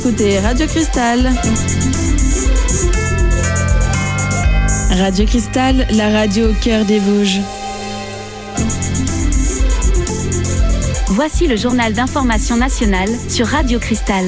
Écoutez Radio Cristal. Radio Cristal, la radio au cœur des Vosges. Voici le journal d'information nationale sur Radio Cristal.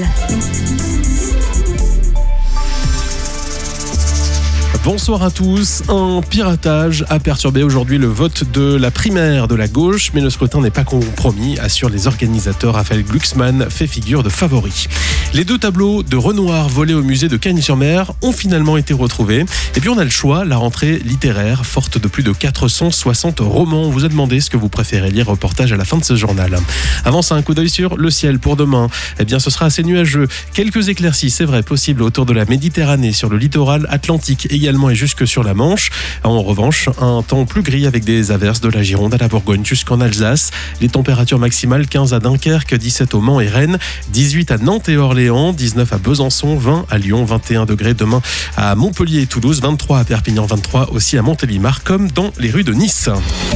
Bonsoir à tous. Un piratage a perturbé aujourd'hui le vote de la primaire de la gauche, mais le scrutin n'est pas compromis, assurent les organisateurs. Raphaël Glucksmann fait figure de favori. Les 2 tableaux de Renoir volés au musée de Cagnes-sur-Mer ont finalement été retrouvés. Et puis on a le choix, la rentrée littéraire, forte de plus de 460 romans. On vous a demandé ce que vous préférez lire, reportage à la fin de ce journal. Avant ça, un coup d'œil sur le ciel pour demain. Eh bien, ce sera assez nuageux. Quelques éclaircies, c'est vrai, possibles autour de la Méditerranée, sur le littoral atlantique également et jusque sur la Manche. En revanche, un temps plus gris avec des averses de la Gironde à la Bourgogne jusqu'en Alsace. Les températures maximales 15 à Dunkerque, 17 au Mans et Rennes, 18 à Nantes et Orléans, 19 à Besançon, 20 à Lyon, 21 degrés demain à Montpellier et Toulouse, 23 à Perpignan, 23 aussi à Montélimar, comme dans les rues de Nice.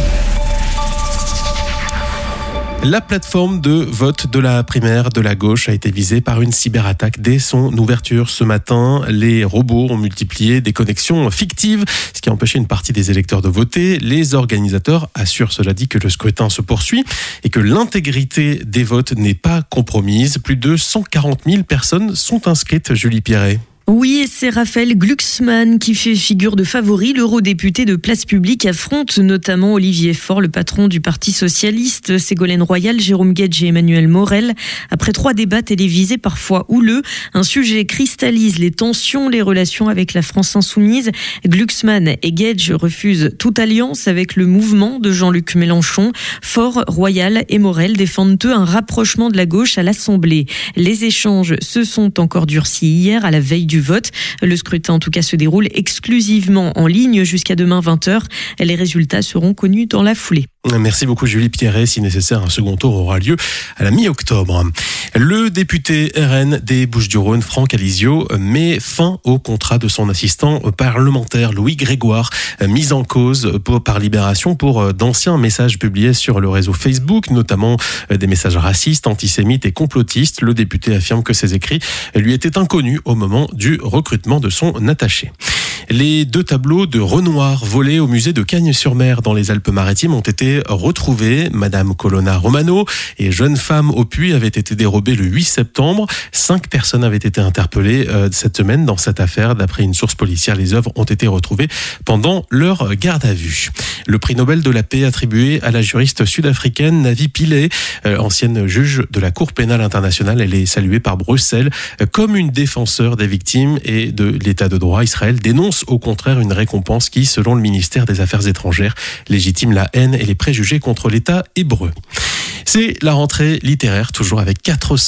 La plateforme de vote de la primaire de la gauche a été visée par une cyberattaque dès son ouverture ce matin. Les robots ont multiplié des connexions fictives, ce qui a empêché une partie des électeurs de voter. Les organisateurs assurent, cela dit, que le scrutin se poursuit et que l'intégrité des votes n'est pas compromise. Plus de 140 000 personnes sont inscrites, Julie Pierret. Oui, et c'est Raphaël Glucksmann qui fait figure de favori. L'eurodéputé de Place Publique affronte notamment Olivier Faure, le patron du Parti Socialiste, Ségolène Royal, Jérôme Guedj et Emmanuel Morel. Après 3 débats télévisés parfois houleux, un sujet cristallise les tensions, les relations avec la France insoumise. Glucksmann et Guedj refusent toute alliance avec le mouvement de Jean-Luc Mélenchon. Faure, Royal et Morel défendent eux un rapprochement de la gauche à l'Assemblée. Les échanges se sont encore durcis hier à la veille du vote. Le scrutin en tout cas se déroule exclusivement en ligne jusqu'à demain 20h. Les résultats seront connus dans la foulée. Merci beaucoup Julie Pierret. Si nécessaire, un second tour aura lieu à la mi-octobre. Le député RN des Bouches-du-Rhône, Franck Alizio, met fin au contrat de son assistant parlementaire Louis Grégoire, mis en cause par Libération pour d'anciens messages publiés sur le réseau Facebook, notamment des messages racistes, antisémites et complotistes. Le député affirme que ces écrits lui étaient inconnus au moment du recrutement de son attaché. Les 2 tableaux de Renoir volés au musée de Cagnes-sur-Mer dans les Alpes-Maritimes ont été retrouvés. Madame Colonna Romano et Jeune femme au puits avaient été dérobés le 8 septembre. 5 personnes avaient été interpellées cette semaine dans cette affaire. D'après une source policière, les œuvres ont été retrouvées pendant leur garde à vue. Le prix Nobel de la paix attribué à la juriste sud-africaine Navi Pillay, ancienne juge de la Cour pénale internationale. Elle est saluée par Bruxelles comme une défenseure des victimes et de l'état de droit. Israël dénonce au contraire une récompense qui, selon le ministère des Affaires étrangères, légitime la haine et les préjugés contre l'État hébreu. C'est la rentrée littéraire, toujours avec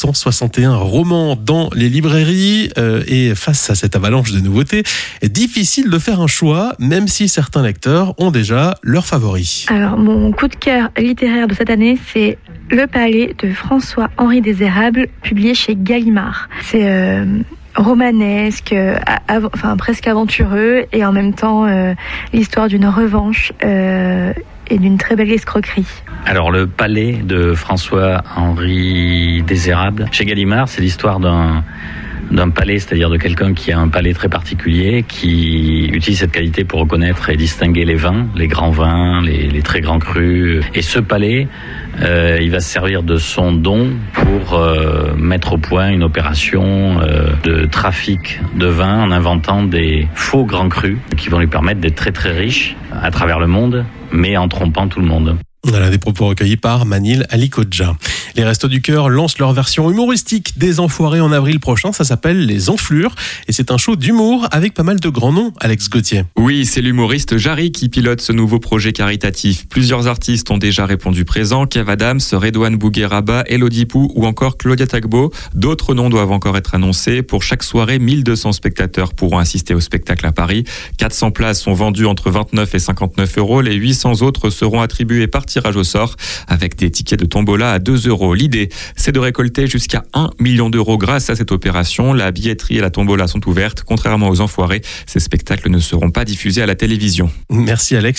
461 romans dans les librairies. Et face à cette avalanche de nouveautés, difficile de faire un choix, même si certains lecteurs ont déjà leur favori. Alors, mon coup de cœur littéraire de cette année, c'est Le Palais de François-Henri Désérable, publié chez Gallimard. C'est romanesque, presque aventureux, et en même temps l'histoire d'une revanche et d'une très belle escroquerie. Alors le Palais de François-Henri Désérable chez Gallimard, c'est l'histoire d'un palais, c'est-à-dire de quelqu'un qui a un palais très particulier, qui utilise cette qualité pour reconnaître et distinguer les vins, les grands vins, les très grands crus. Et ce palais, il va se servir de son don pour mettre au point une opération de trafic de vin en inventant des faux grands crus qui vont lui permettre d'être très très riche à travers le monde, mais en trompant tout le monde. Voilà des propos recueillis par Manil Alikodja. Les Restos du Cœur lancent leur version humoristique des Enfoirés en avril prochain. Ça s'appelle Les Enflures et c'est un show d'humour avec pas mal de grands noms. Alex Gauthier. Oui, c'est l'humoriste Jarry qui pilote ce nouveau projet caritatif. Plusieurs artistes ont déjà répondu présent. Kev Adams, Redouane Bougueraba, Elodie Pou ou encore Claudia Tagbo. D'autres noms doivent encore être annoncés. Pour chaque soirée, 1200 spectateurs pourront assister au spectacle à Paris. 400 places sont vendues entre 29 et 59 euros. Les 800 autres seront attribuées par tirage au sort avec des tickets de tombola à 2 euros. L'idée, c'est de récolter jusqu'à 1 million d'euros grâce à cette opération. La billetterie et la tombola sont ouvertes. Contrairement aux Enfoirés, ces spectacles ne seront pas diffusés à la télévision. Merci Alex.